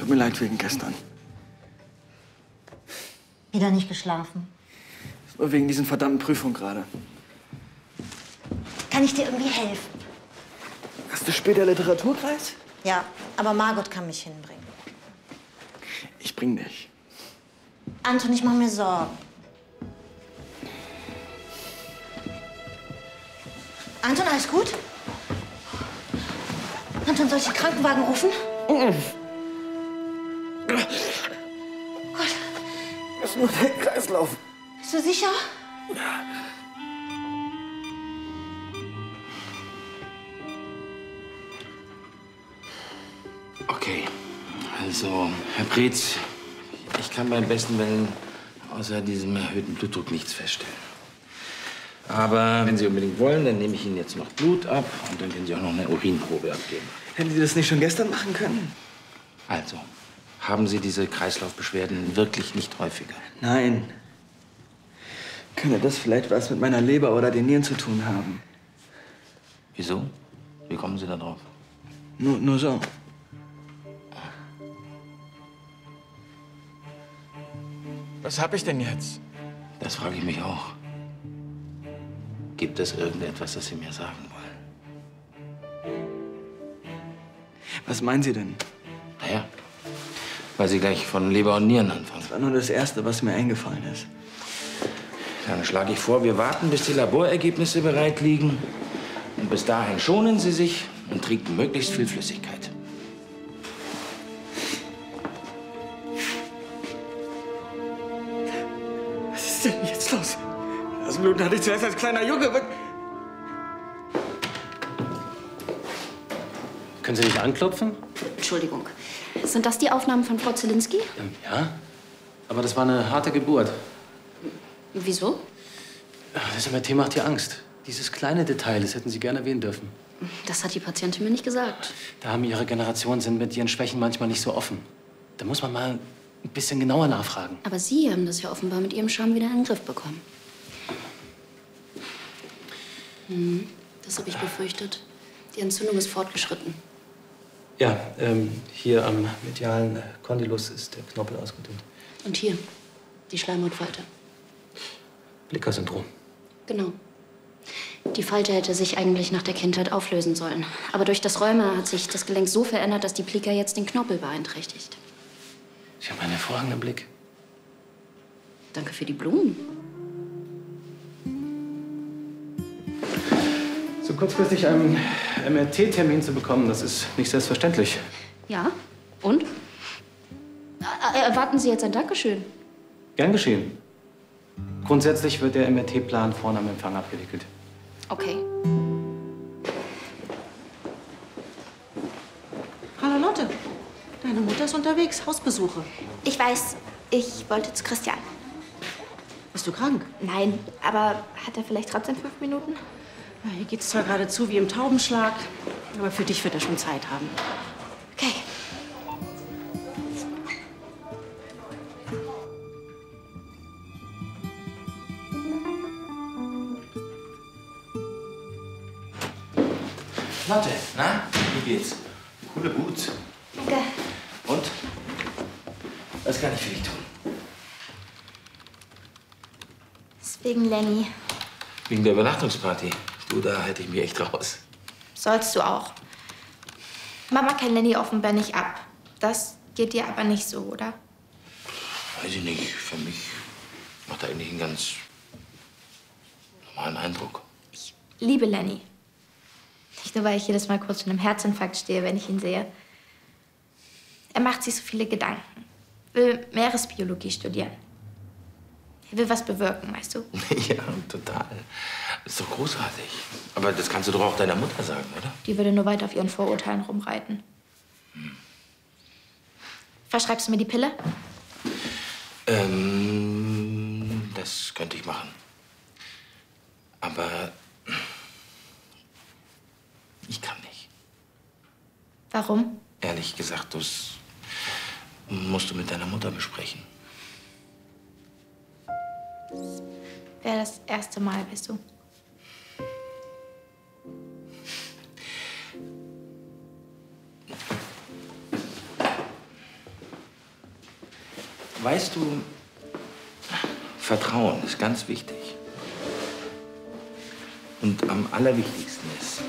mir leid wegen gestern. Wieder nicht geschlafen. Nur wegen diesen verdammten Prüfungen gerade. Kann ich dir irgendwie helfen? Hast du später Literaturkreis? Ja, aber Margot kann mich hinbringen. Ich bring dich. Anton, ich mache mir Sorgen. Anton, alles gut? Anton, soll ich den Krankenwagen rufen? Gott. Das ist nur der Kreislauf. Bist du sicher? Okay, also, Herr Preetz, ich kann beim besten Willen außer diesem erhöhten Blutdruck nichts feststellen. Aber wenn Sie unbedingt wollen, dann nehme ich Ihnen jetzt noch Blut ab und dann können Sie auch noch eine Urinprobe abgeben. Hätten Sie das nicht schon gestern machen können? Also, haben Sie diese Kreislaufbeschwerden wirklich nicht häufiger? Nein. Könnte das vielleicht was mit meiner Leber oder den Nieren zu tun haben? Wieso? Wie kommen Sie da drauf? Nur so. Was hab ich denn jetzt? Das frage ich mich auch. Gibt es irgendetwas, das Sie mir sagen wollen? Was meinen Sie denn? Naja, weil Sie gleich von Leber und Nieren anfangen. Das war nur das Erste, was mir eingefallen ist. Dann schlage ich vor, wir warten, bis die Laborergebnisse bereit liegen. Und bis dahin schonen Sie sich und trinken möglichst viel Flüssigkeit. Was ist denn jetzt los? Das Blut hatte ich zuerst als kleiner Junge. Können Sie nicht anklopfen? Entschuldigung. Sind das die Aufnahmen von Frau Zielinski? Ja. Aber das war eine harte Geburt. Wieso? Das MRT macht ihr Angst. Dieses kleine Detail, das hätten Sie gerne erwähnen dürfen. Das hat die Patientin mir nicht gesagt. Da haben Ihre Generation sind mit ihren Schwächen manchmal nicht so offen. Da muss man mal ein bisschen genauer nachfragen. Aber Sie haben das ja offenbar mit Ihrem Charme wieder in den Griff bekommen. Das habe ich befürchtet. Die Entzündung ist fortgeschritten. Ja, hier am medialen Kondylus ist der Knorpel ausgedünnt. Und hier, die Schleimhautfalte. Blicker-Syndrom. Genau. Die Falte hätte sich eigentlich nach der Kindheit auflösen sollen. Aber durch das Rheuma hat sich das Gelenk so verändert, dass die Plika jetzt den Knorpel beeinträchtigt. Sie haben einen hervorragenden Blick. Danke für die Blumen. So kurzfristig einen MRT-Termin zu bekommen, das ist nicht selbstverständlich. Ja, und? Erwarten Sie jetzt ein Dankeschön? Gern geschehen. Grundsätzlich wird der MRT-Plan vorne am Empfang abgewickelt. Okay. Hallo Lotte, deine Mutter ist unterwegs, Hausbesuche. Ich weiß, ich wollte zu Christian. Bist du krank? Nein, aber hat er vielleicht trotzdem 5 Minuten? Ja, hier geht's zwar geradezu wie im Taubenschlag, aber für dich wird er schon Zeit haben. Okay. Lotte, na, wie geht's? Coole Boots. Danke. Und? Was kann ich für dich tun? Deswegen Lenny. Wegen der Übernachtungsparty. Du, da hätte ich mich echt raus. Sollst du auch. Mama kennt Lenny offenbar nicht ab. Das geht dir aber nicht so, oder? Weiß ich nicht. Für mich macht er eigentlich einen ganz normalen Eindruck. Ich liebe Lenny. Nicht nur, weil ich jedes Mal kurz von einem Herzinfarkt stehe, wenn ich ihn sehe. Er macht sich so viele Gedanken. Will Meeresbiologie studieren. Er will was bewirken, weißt du? Ja, total. Das ist doch großartig. Aber das kannst du doch auch deiner Mutter sagen, oder? Die würde nur weiter auf ihren Vorurteilen rumreiten. Verschreibst du mir die Pille? Das könnte ich machen. Aber ich kann nicht. Warum? Ehrlich gesagt, das musst du mit deiner Mutter besprechen. Wäre das erste Mal, weißt du? Weißt du, Vertrauen ist ganz wichtig. Und am allerwichtigsten ist,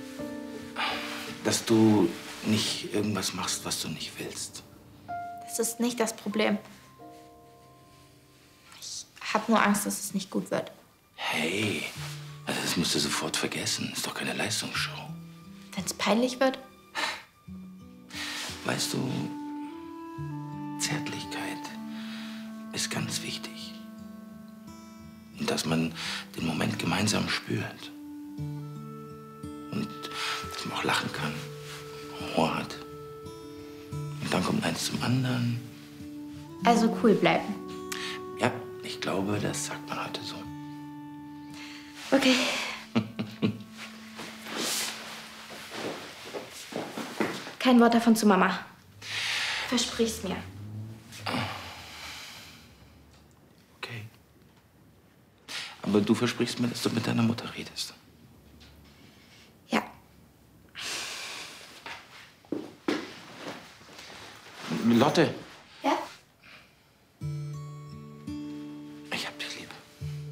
dass du nicht irgendwas machst, was du nicht willst. Das ist nicht das Problem. Ich habe nur Angst, dass es nicht gut wird. Hey, also das musst du sofort vergessen. Ist doch keine Leistungsshow. Wenn es peinlich wird? Weißt du, Zärtlichkeit ist ganz wichtig. Und dass man den Moment gemeinsam spürt. Und dass man auch lachen kann, Humor hat. Und dann kommt eins zum anderen. Also cool bleiben. Ja, ich glaube, das sagt man heute so. Okay. Kein Wort davon zu Mama. Versprich's mir. Okay. Aber du versprichst mir, dass du mit deiner Mutter redest. Ja. Lotte. Ja? Ich hab dich lieb.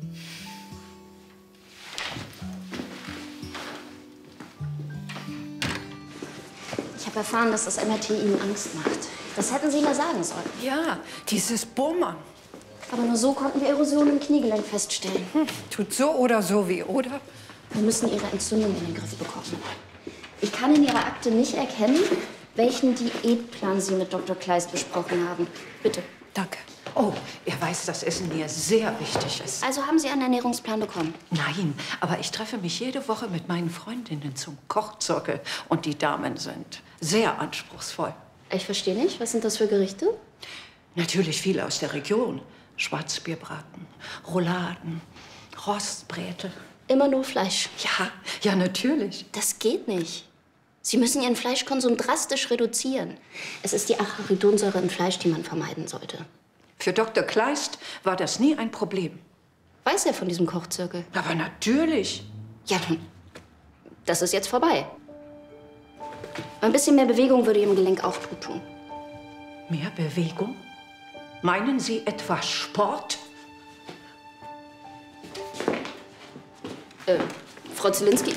Ich habe erfahren, dass das MRT Ihnen Angst macht. Das hätten Sie mir sagen sollen. Ja, dieses Bohrmann. Aber nur so konnten wir Erosion im Kniegelenk feststellen. Tut so oder so weh, oder? Wir müssen Ihre Entzündung in den Griff bekommen. Ich kann in Ihrer Akte nicht erkennen, welchen Diätplan Sie mit Dr. Kleist besprochen haben. Bitte. Danke. Oh, er weiß, dass Essen mir sehr wichtig ist. Also haben Sie einen Ernährungsplan bekommen? Nein, aber ich treffe mich jede Woche mit meinen Freundinnen zum Kochzirkel. Und die Damen sind sehr anspruchsvoll. Ich verstehe nicht. Was sind das für Gerichte? Natürlich viel aus der Region. Schwarzbierbraten, Rouladen, Rostbräte. Immer nur Fleisch. Ja, natürlich. Das geht nicht. Sie müssen Ihren Fleischkonsum drastisch reduzieren. Es ist die Acharidonsäure im Fleisch, die man vermeiden sollte. Für Dr. Kleist war das nie ein Problem. Weiß er von diesem Kochzirkel? Aber natürlich. Ja, nun, das ist jetzt vorbei. Ein bisschen mehr Bewegung würde Ihrem Gelenk auch gut tun. Mehr Bewegung? Meinen Sie etwa Sport? Frau Zielinski?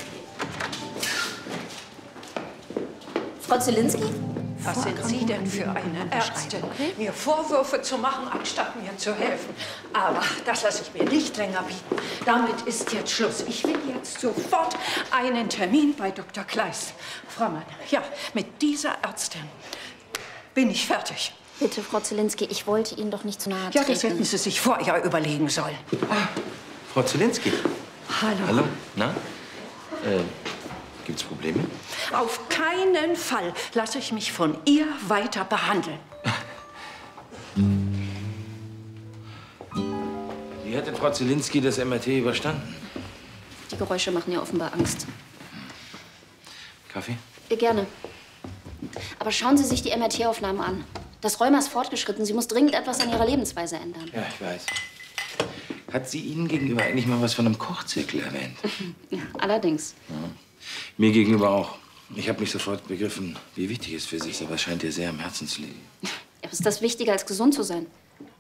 Frau Zielinski? Was sind Sie denn für eine Ärztin, mir Vorwürfe zu machen, anstatt mir zu helfen? Aber das lasse ich mir nicht länger bieten. Damit ist jetzt Schluss. Ich will jetzt sofort einen Termin bei Dr. Kleist. Frau Mann, ja, mit dieser Ärztin bin ich fertig. Bitte, Frau Zielinski, ich wollte Ihnen doch nicht zu nahe Ja, treten. das hätten Sie sich vorher überlegen sollen. Frau Zielinski. Hallo. Hallo. Na? Gibt's Probleme? Auf keinen Fall lasse ich mich von ihr weiter behandeln. Wie hat denn Frau Zielinski das MRT überstanden? Die Geräusche machen ihr offenbar Angst. Kaffee? Gerne. Aber schauen Sie sich die MRT-Aufnahmen an. Das Rheuma ist fortgeschritten. Sie muss dringend etwas an ihrer Lebensweise ändern. Ja, ich weiß. Hat sie Ihnen gegenüber eigentlich mal was von einem Kochzirkel erwähnt? Ja, allerdings. Ja. Mir gegenüber auch. Ich habe nicht sofort begriffen, wie wichtig es für sie ist, aber es scheint ihr sehr am Herzen zu liegen. Aber ist das wichtiger, als gesund zu sein?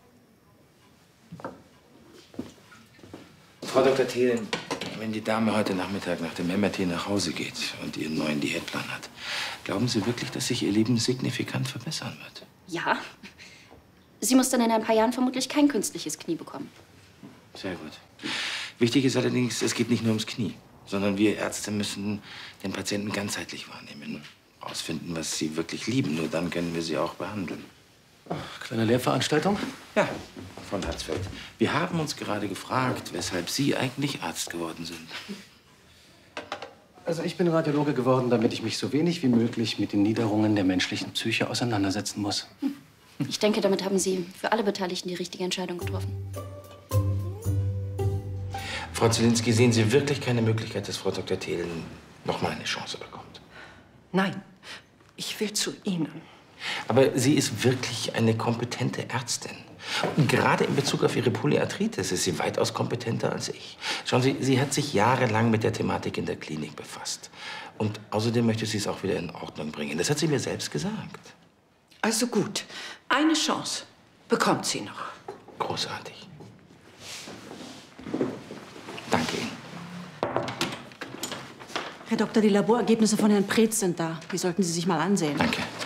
Frau Dr. Thelen, wenn die Dame heute Nachmittag nach dem MRT nach Hause geht und ihren neuen Diätplan hat, glauben Sie wirklich, dass sich ihr Leben signifikant verbessern wird? Ja. Sie muss dann in ein paar Jahren vermutlich kein künstliches Knie bekommen. Sehr gut. Wichtig ist allerdings, es geht nicht nur ums Knie, sondern wir Ärzte müssen den Patienten ganzheitlich wahrnehmen. Rausfinden, was sie wirklich lieben. Nur dann können wir sie auch behandeln. Kleine Lehrveranstaltung? Ja, von Hatzfeld. Wir haben uns gerade gefragt, weshalb Sie eigentlich Arzt geworden sind. Also ich bin Radiologe geworden, damit ich mich so wenig wie möglich mit den Niederungen der menschlichen Psyche auseinandersetzen muss. Ich denke, damit haben Sie für alle Beteiligten die richtige Entscheidung getroffen. Frau Zielinski, sehen Sie wirklich keine Möglichkeit, dass Frau Dr. Thelen noch mal eine Chance bekommt? Nein, ich will zu Ihnen. Aber sie ist wirklich eine kompetente Ärztin. Und gerade in Bezug auf ihre Polyarthritis ist sie weitaus kompetenter als ich. Schauen Sie, sie hat sich jahrelang mit der Thematik in der Klinik befasst. Und außerdem möchte sie es auch wieder in Ordnung bringen. Das hat sie mir selbst gesagt. Also gut, eine Chance. bekommt sie noch. Großartig. Danke Ihnen. Herr Doktor, die Laborergebnisse von Herrn Preetz sind da. Die sollten Sie sich mal ansehen. Danke.